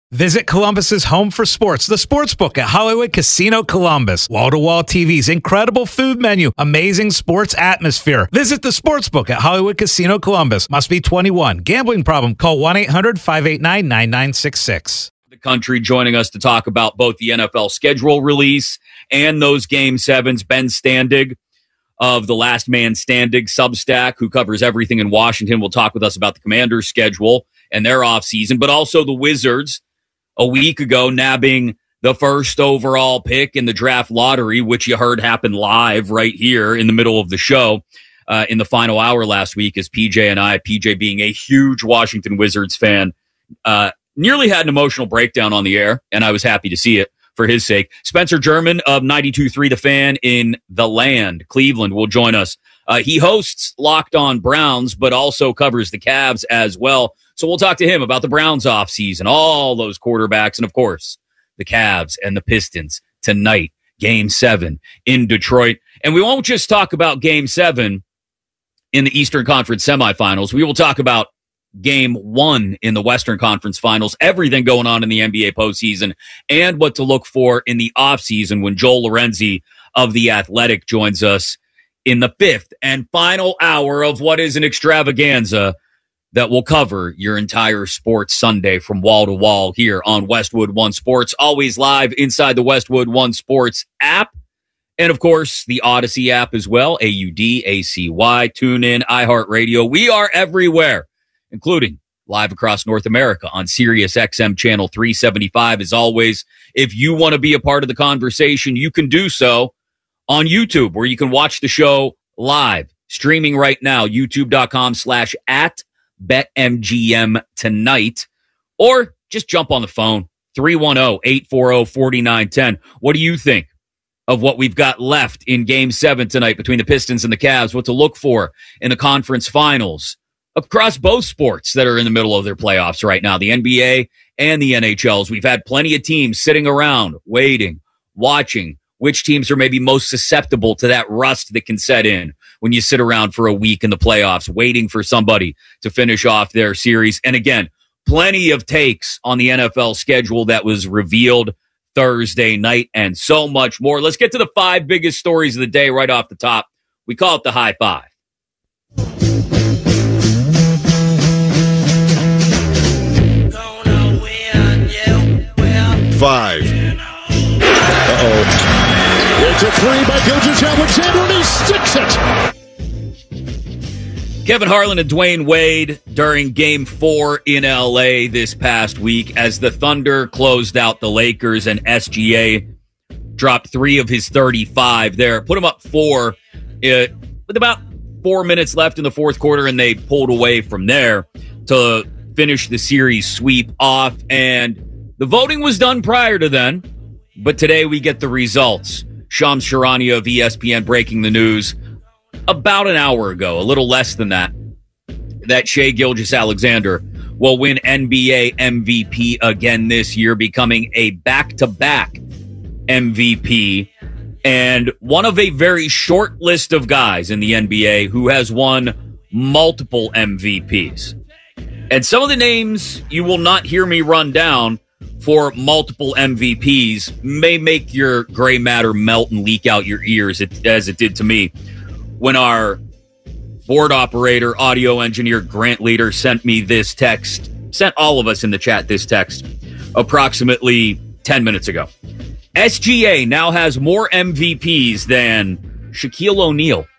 Visit Columbus's home for sports, the Sportsbook at Hollywood Casino Columbus. Wall-to-wall TVs, incredible food menu, amazing sports atmosphere. Visit the Sportsbook at Hollywood Casino Columbus. Must be 21. Gambling problem? Call 1-800-589-9966. The country joining us to talk about both the NFL schedule release and those Game 7s. Ben Standig of the Last Man Standing Substack, who covers everything in Washington, will talk with us about the Commanders' schedule and their offseason, but also the Wizards a week ago nabbing the first overall pick in the draft lottery, which you heard happen live right here in the middle of the show in the final hour last week, as PJ being a huge Washington Wizards fan, nearly had an emotional breakdown on the air, and I was happy to see it for his sake. Spencer German of 92.3 The Fan in the land, Cleveland, will join us. He hosts Locked On Browns, but also covers the Cavs as well. So we'll talk to him about the Browns offseason, all those quarterbacks, and of course, the Cavs and the Pistons tonight, Game 7 in Detroit. And we won't just talk about Game 7 in the Eastern Conference semifinals. We will talk about Game 1 in the Western Conference Finals, everything going on in the NBA postseason, and what to look for in the offseason when Joel Lorenzi of The Athletic joins us in the fifth and final hour of what is an extravaganza that will cover your entire sports Sunday from wall to wall here on Westwood One Sports, always live inside the Westwood One Sports app. And of course, the Odyssey app as well, AUDACY, TuneIn, iHeartRadio. We are everywhere, including live across North America on Sirius XM channel 375. As always, if you want to be a part of the conversation, you can do so on YouTube, where you can watch the show live, streaming right now, youtube.com/@BetMGM tonight, or just jump on the phone, 310-840-4910. What do you think of what we've got left in Game 7 tonight between the Pistons and the Cavs? What to look for in the conference finals across both sports that are in the middle of their playoffs right now, the NBA and the NHLs. We've had plenty of teams sitting around, waiting, watching which teams are maybe most susceptible to that rust that can set in when you sit around for a week in the playoffs, waiting for somebody to finish off their series. And again, plenty of takes on the NFL schedule that was revealed Thursday night and so much more. Let's get to the 5 biggest stories of the day right off the top. We call it the High Five. 5. It's a 3 by Gilgeous-Alexander, and he sticks it. Kevin Harlan and Dwayne Wade during Game 4 in L.A. this past week as the Thunder closed out the Lakers, and SGA dropped 3 of his 35 there. Put him up 4 with about 4 minutes left in the fourth quarter, and they pulled away from there to finish the series sweep off. And the voting was done prior to then, but today we get the results. Shams Charania of ESPN breaking the news about an hour ago, a little less than that Shai Gilgeous-Alexander will win NBA MVP again this year, becoming a back-to-back MVP and one of a very short list of guys in the NBA who has won multiple MVPs. And some of the names you will not hear me run down for multiple MVPs may make your gray matter melt and leak out your ears, as it did to me when our board operator, audio engineer, Grant Leader sent all of us in the chat this text approximately 10 minutes ago. SGA now has more MVPs than Shaquille O'Neal.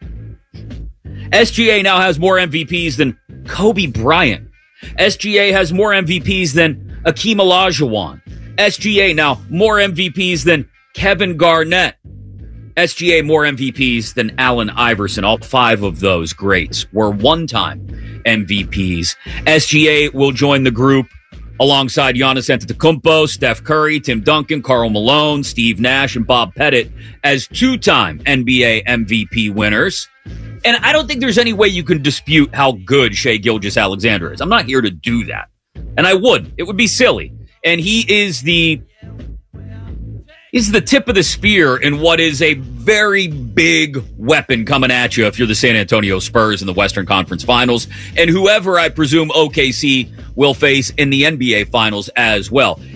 SGA now has more MVPs than Kobe Bryant. SGA has more MVPs than Akeem Olajuwon. SGA now more MVPs than Kevin Garnett. SGA more MVPs than Allen Iverson. All 5 of those greats were one-time MVPs. SGA will join the group alongside Giannis Antetokounmpo, Steph Curry, Tim Duncan, Karl Malone, Steve Nash, and Bob Pettit as 2-time NBA MVP winners. And I don't think there's any way you can dispute how good Shai Gilgeous-Alexander is. I'm not here to do that. And I would. It would be silly. And he is the tip of the spear in what is a very big weapon coming at you if you're the San Antonio Spurs in the Western Conference Finals, and whoever I presume OKC will face in the NBA Finals as well.